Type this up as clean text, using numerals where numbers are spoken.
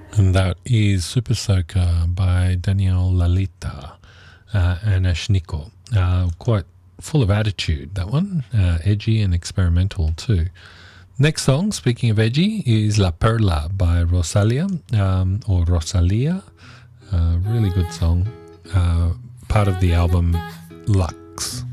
And that is Super Soaker by Daniel Lalita and Ashniko. Quite full of attitude, that one. Edgy and experimental too. Next song, speaking of edgy, is La Perla by Rosalia, or Rosalia. Really good song. Part of the album Lux.